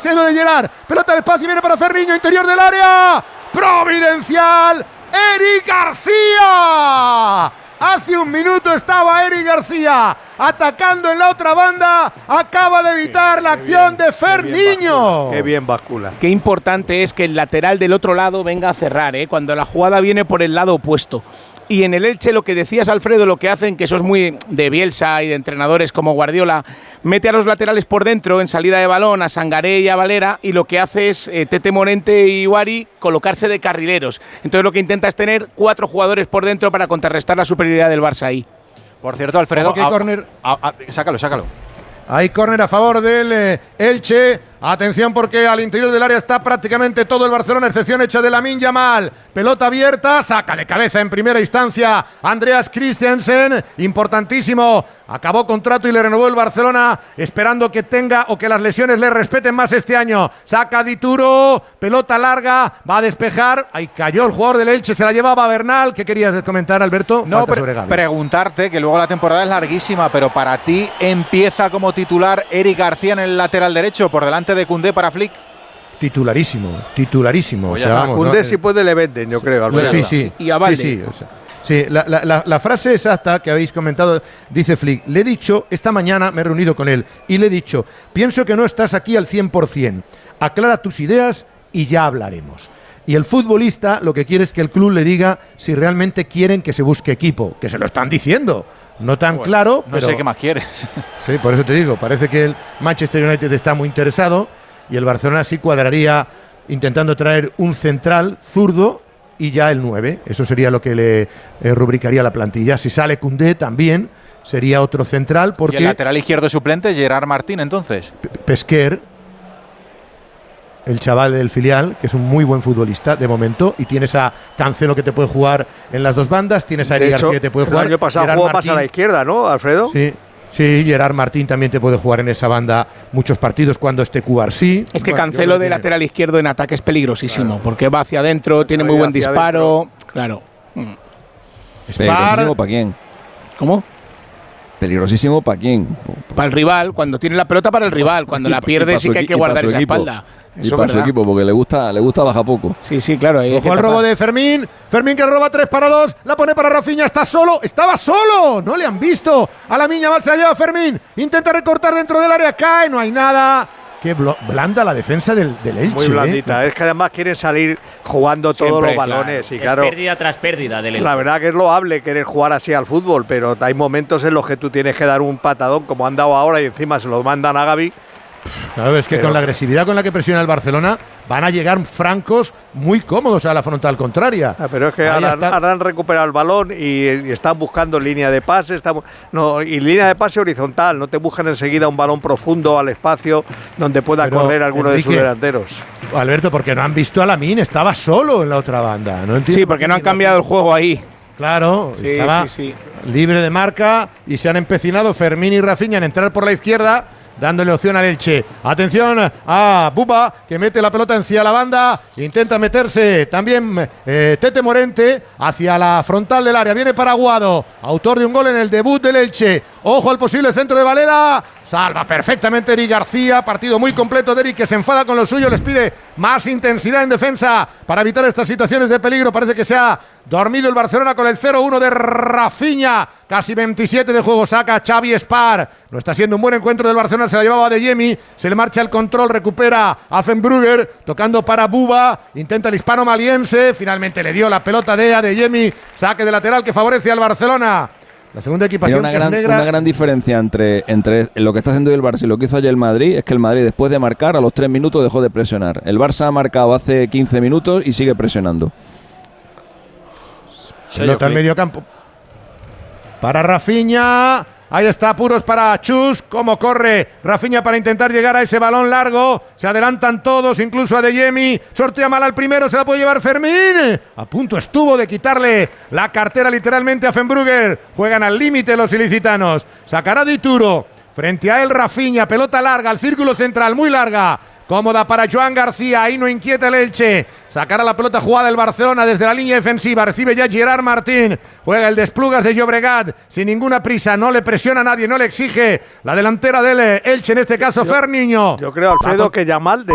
Salcedo de Gerard, pelota de espacio y viene para Ferriño, interior del área, providencial, Eric García. Hace un minuto estaba Eric García atacando en la otra banda, acaba de evitar la acción de Ferriño. Qué bien bascula. Qué importante es que el lateral del otro lado venga a cerrar, cuando la jugada viene por el lado opuesto. Y en el Elche, lo que decías, Alfredo, lo que hacen, que eso es muy de Bielsa y de entrenadores como Guardiola, mete a los laterales por dentro en salida de balón, a Sangaré y a Valera, y lo que hace es Tete Morente y Wari colocarse de carrileros. Entonces lo que intenta es tener 4 jugadores por dentro para contrarrestar la superioridad del Barça ahí. Por cierto, Alfredo, sácalo. Hay córner a favor del Elche. Atención porque al interior del área está prácticamente todo el Barcelona, excepción hecha de Lamine Yamal. Pelota abierta, saca de cabeza en primera instancia Andreas Christensen, importantísimo. Acabó contrato y le renovó el Barcelona, esperando que tenga o que las lesiones le respeten más este año. Saca Dituro, pelota larga, va a despejar. Ahí cayó el jugador del Elche, se la llevaba Bernal. ¿Qué querías comentar, Alberto? No, preguntarte, que luego la temporada es larguísima, pero para ti empieza como titular Eric García en el lateral derecho, por delante de Koundé para Flick. Titularísimo. O sea, a Koundé si puede le venden, yo creo. Bueno, sí. Y a Valde. Sí. Sí, la frase exacta que habéis comentado, dice Flick, le he dicho, esta mañana me he reunido con él y le he dicho, pienso que no estás aquí al 100%, aclara tus ideas y ya hablaremos. Y el futbolista lo que quiere es que el club le diga si realmente quieren que se busque equipo, que se lo están diciendo. No tan claro, pero... No sé qué más quieres. Sí, por eso te digo, parece que el Manchester United está muy interesado y el Barcelona sí cuadraría intentando traer un central zurdo y ya el 9. Eso sería lo que le rubricaría la plantilla. Si sale Koundé también sería otro central porque... ¿Y el lateral izquierdo suplente, Gerard Martín, entonces? Pesquer, el chaval del filial, que es un muy buen futbolista de momento, y tienes a Cancelo que te puede jugar en las dos bandas, tienes a Eric García que te puede jugar. El año pasado jugó más a la izquierda, ¿no, Alfredo? Sí, Gerard Martín también te puede jugar en esa banda muchos partidos cuando esté Cubarsí. Es que Cancelo de lateral izquierdo en ataque es peligrosísimo, porque va hacia adentro, tiene muy buen disparo. Claro. ¿Peligrosísimo para quién? ¿Cómo? ¿Peligrosísimo para quién? Para el rival, cuando tiene la pelota para el rival, cuando la pierde sí que hay que guardar esa espalda. Y para su equipo, porque le gusta bajar poco. Sí, claro. Ojo al robo de Fermín. Fermín que roba 3-2. La pone para Rafinha. Está solo. Estaba solo. No le han visto. A Lamine Yamal se la lleva Fermín. Intenta recortar dentro del área. Cae. No hay nada. Qué blanda la defensa del Elche. Muy blandita. Es que además quieren salir jugando todos los balones. Y claro, pérdida tras pérdida del Elche. La verdad que es loable querer jugar así al fútbol, pero hay momentos en los que tú tienes que dar un patadón como han dado ahora y encima se lo mandan a Gavi. Claro, es que con la agresividad con la que presiona el Barcelona van a llegar francos muy cómodos a la frontal contraria. Pero es que ahora han recuperado el balón y están buscando línea de pase, y línea de pase horizontal, no te buscan enseguida un balón profundo al espacio donde pueda correr alguno de sus delanteros. Alberto, porque no han visto a Lamine, estaba solo en la otra banda. No entiendo. Sí, porque no han cambiado el juego ahí. Claro, estaba libre de marca y se han empecinado Fermín y Rafinha en entrar por la izquierda, dándole opción al Elche. Atención a Buba, que mete la pelota hacia la banda, intenta meterse también Tete Morente hacia la frontal del área. Viene para Aguado, autor de un gol en el debut del Elche. Ojo al posible centro de Valera. Salva perfectamente Eric García. Partido muy completo de Eric, que se enfada con lo suyo. Les pide más intensidad en defensa para evitar estas situaciones de peligro. Parece que se ha dormido el Barcelona con el 0-1 de Rafinha. Casi 27 de juego. Saca Xavi Spar. No está siendo un buen encuentro del Barcelona. Se la llevaba de Yemi. Se le marcha el control. Recupera a Fenbrugger. Tocando para Buba. Intenta el hispano maliense. Finalmente le dio la pelota de Yemi. Saque de lateral que favorece al Barcelona. La segunda equipación que es negra. Una gran diferencia entre lo que está haciendo hoy el Barça y lo que hizo ayer el Madrid es que el Madrid, después de marcar, a los 3 minutos dejó de presionar. El Barça ha marcado hace 15 minutos y sigue presionando. Pelota al medio campo para Rafinha. Ahí está, apuros para Chus. Cómo corre Rafinha para intentar llegar a ese balón largo. Se adelantan todos, incluso a Adeyemi. Sortea mal al primero, se la puede llevar Fermín. A punto estuvo de quitarle la cartera literalmente a Fenbrugger. Juegan al límite los ilicitanos. Sacará Dituro. Frente a él Rafinha, pelota larga, al círculo central, muy larga. Cómoda para Joan García, ahí no inquieta el Elche. Sacará la pelota jugada el Barcelona desde la línea defensiva. Recibe ya Gerard Martín. Juega el Desplugas de Llobregat sin ninguna prisa. No le presiona a nadie, no le exige la delantera del Elche, en este caso Ferniño. Yo creo, Alfredo, que Yamal